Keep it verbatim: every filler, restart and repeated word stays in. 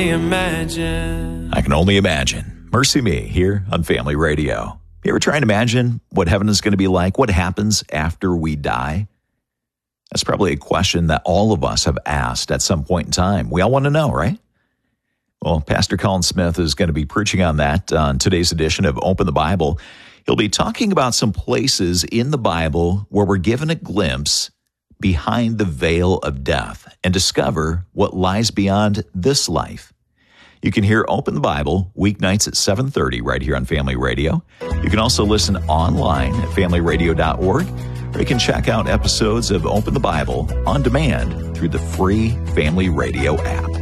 Imagine. I can only imagine. Mercy Me here on Family Radio. You ever try and imagine what heaven is going to be like? What happens after we die? That's probably a question that all of us have asked at some point in time. We all want to know, right? Well, Pastor Colin Smith is going to be preaching on that on today's edition of Open the Bible. He'll be talking about some places in the Bible where we're given a glimpse behind the veil of death and discover what lies beyond this life. You can hear Open the Bible weeknights at seven thirty right here on Family Radio. You can also listen online at family radio dot org, or you can check out episodes of Open the Bible on demand through the free Family Radio app.